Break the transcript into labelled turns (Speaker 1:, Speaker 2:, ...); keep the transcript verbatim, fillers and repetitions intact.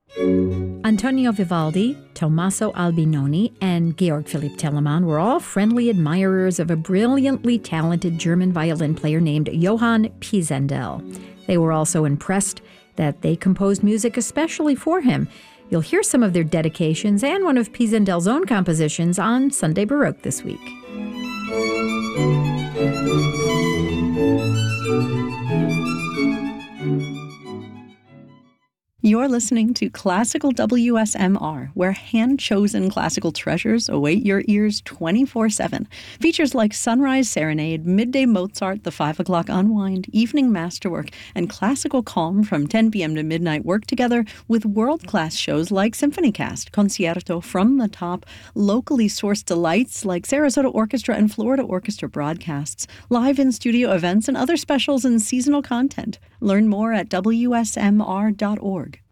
Speaker 1: Antonio Vivaldi, Tommaso Albinoni, and Georg Philipp Telemann were all friendly admirers of a brilliantly talented German violin player named Johann Pisendel. They were also impressed that they composed music especially for him. You'll hear some of their dedications and one of Pisendel's own compositions on Sunday Baroque this week.
Speaker 2: You're listening to Classical W S M R, where hand-chosen classical treasures await your ears twenty-four seven. Features like Sunrise Serenade, Midday Mozart, The Five O'Clock Unwind, Evening Masterwork, and Classical Calm from ten p.m. to midnight work together with world-class shows like SymphonyCast, Concerto, From the Top, locally sourced delights like Sarasota Orchestra and Florida Orchestra broadcasts, live in-studio events, and other specials and seasonal content. Learn more at W S M R dot org.